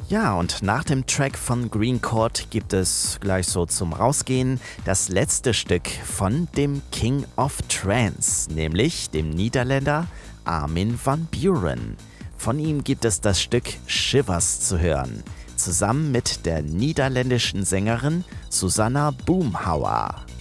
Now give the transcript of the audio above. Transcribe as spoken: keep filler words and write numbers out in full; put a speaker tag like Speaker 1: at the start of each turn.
Speaker 1: Ja, und nach dem Track von Green Chord gibt es gleich so zum Rausgehen das letzte Stück von dem King of Trance, nämlich dem Niederländer Armin van Buuren. Von ihm gibt es das Stück Shivers zu hören, zusammen mit der niederländischen Sängerin Susanna Boomhauer.